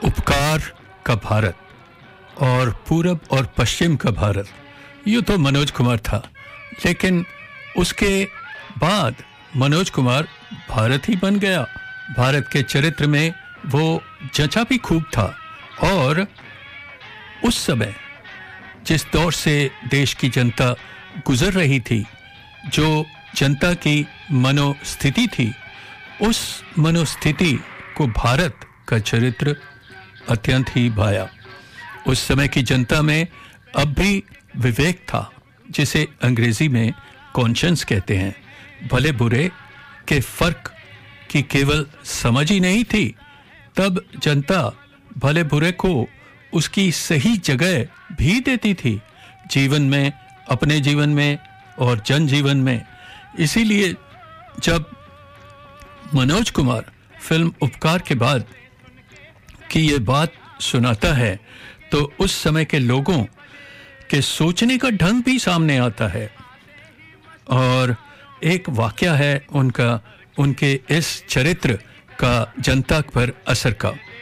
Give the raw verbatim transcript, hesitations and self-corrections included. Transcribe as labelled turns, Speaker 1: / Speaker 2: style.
Speaker 1: उपकार का भारत और पूरब और पश्चिम का भारत, यूँ तो मनोज कुमार था, लेकिन उसके बाद मनोज कुमार भारत ही बन गया। भारत के चरित्र में वो जचा भी खूब था और उस समय जिस दौर से देश की जनता गुजर रही थी, जो जनता की मनोस्थिति थी, उस मनोस्थिति को भारत का चरित्र अत्यंत ही भाया। उस समय की जनता में अब भी विवेक था, जिसे अंग्रेजी में कॉन्शियंस कहते हैं। भले बुरे के फर्क की केवल समझ ही नहीं थी, तब जनता भले बुरे को उसकी सही जगह भी देती थी, जीवन में, अपने जीवन में और जनजीवन में। इसीलिए जब मनोज कुमार फिल्म उपकार के बाद की ये बात सुनाता है, तो उस समय के लोगों के सोचने का ढंग भी सामने आता है। और एक वाकया है उनका, उनके इस चरित्र का जनता पर असर का।